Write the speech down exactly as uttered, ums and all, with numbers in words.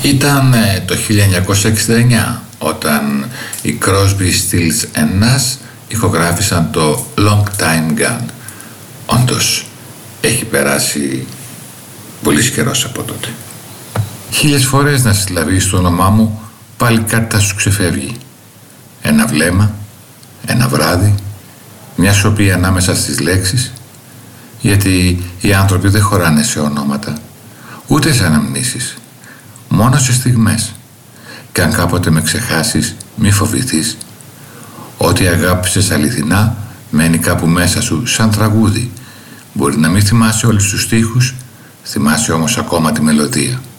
Ήταν ε, το χίλια εννιακόσια εξήντα εννιά όταν οι Crosby, Stills and Nash ηχογράφησαν το Long Time Gun. Όντως, έχει περάσει πολύ καιρός από τότε. Χίλιες φορές να συλλαβείς το όνομά μου, πάλι κάτι θα σου ξεφεύγει. Ένα βλέμμα, ένα βράδυ, μια σιωπή ανάμεσα στις λέξεις, γιατί οι άνθρωποι δεν χωράνε σε ονόματα, ούτε σε αναμνήσεις, μόνο σε στιγμές. Και αν κάποτε με ξεχάσεις, μη φοβηθείς. Ό,τι αγάπησες αληθινά μένει κάπου μέσα σου σαν τραγούδι. Μπορεί να μην θυμάσαι όλους τους στίχους, θυμάσαι όμως ακόμα τη μελωδία.